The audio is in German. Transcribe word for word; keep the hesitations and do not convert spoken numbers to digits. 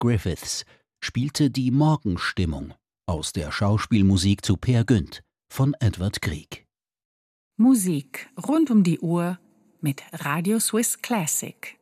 Griffiths spielte die Morgenstimmung aus der Schauspielmusik zu Peer Gynt von Edward Grieg. Musik rund um die Uhr mit Radio Swiss Classic.